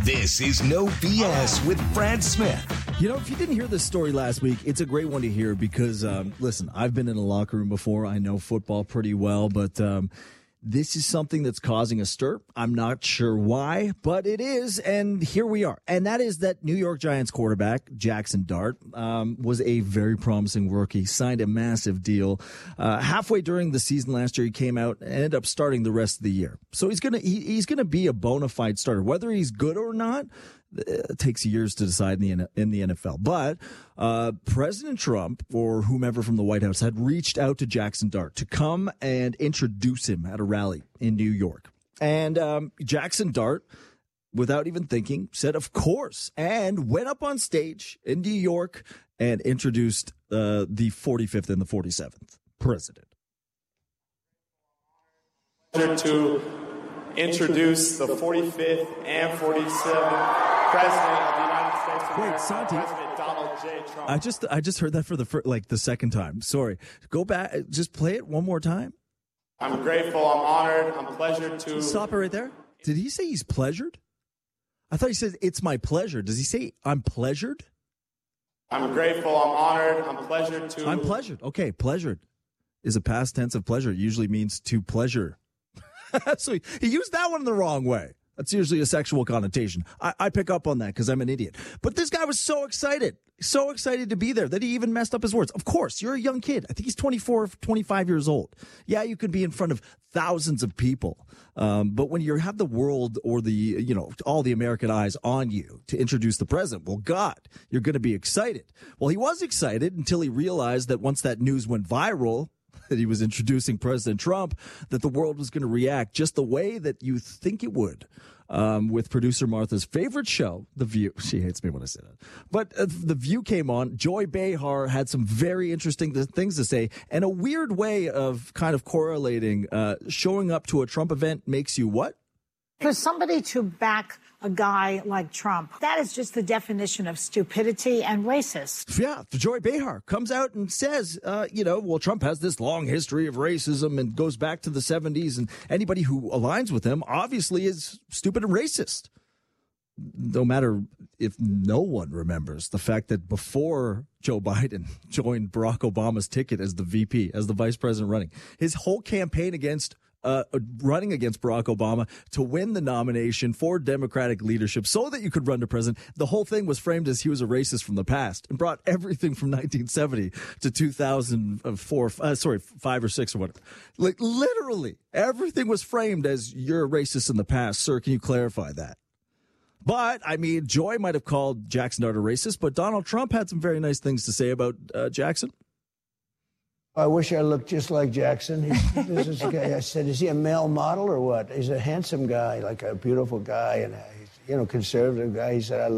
This is No BS with Brad Smith. You know, if you didn't hear this story last week, it's a great one to hear because, listen, I've been in a locker room before. I know football pretty well, but this is something that's causing a stir. I'm not sure why, but it is, and here we are. And that is that New York Giants quarterback, Jackson Dart, was a very promising rookie, signed a massive deal. Halfway during the season last year, he came out and ended up starting the rest of the year. So he's gonna be a bona fide starter. Whether he's good or not, it takes years to decide in the NFL. But President Trump or whomever from the White House had reached out to Jackson Dart to come and introduce him at a rally in New York. And Jackson Dart, without even thinking, said, of course, and went up on stage in New York and introduced the 45th and the 47th president. To introduce the 45th and 47th President of the United States of America, Santi, President Donald J. Trump. I just heard that for the second time. Sorry. Go back. Just play it one more time. I'm grateful. I'm honored. I'm pleasured to. Stop it right there. Did he say he's pleasured? I thought he said it's my pleasure. Does he say I'm pleasured? I'm grateful. I'm honored. I'm pleasured to. I'm pleasured. Okay, pleasured is a past tense of pleasure. It usually means to pleasure. So he used that one the wrong way. That's usually a sexual connotation. I pick up on that because I'm an idiot. But this guy was so excited to be there that he even messed up his words. Of course, you're a young kid. I think he's 24, 25 years old. Yeah, you could be in front of thousands of people. But when you have the world or all the American eyes on you to introduce the president, well, God, you're going to be excited. Well, he was excited until he realized that once that news went viral, that he was introducing President Trump, that the world was going to react just the way that you think it would. With producer Martha's favorite show, The View. She hates me when I say that. But The View came on. Joy Behar had some very interesting things to say, and a weird way of kind of correlating showing up to a Trump event makes you what? For somebody to back a guy like Trump, that is just the definition of stupidity and racist. Yeah, Joy Behar comes out and says, Trump has this long history of racism and goes back to the 70s, and anybody who aligns with him obviously is stupid and racist. No matter if no one remembers the fact that before Joe Biden joined Barack Obama's ticket as the VP, as the vice president running, his whole campaign running against Barack Obama to win the nomination for Democratic leadership so that you could run to president. The whole thing was framed as he was a racist from the past and brought everything from 1970 to 2004, 5 or 6 or whatever. Like literally everything was framed as you're a racist in the past. Sir, can you clarify that? But, I mean, Joy might have called Jackson Dart a racist, but Donald Trump had some very nice things to say about Jackson. I wish I looked just like Jackson. This is a guy. I said, is he a male model or what? He's a handsome guy, like a beautiful guy, and a conservative guy. He said, I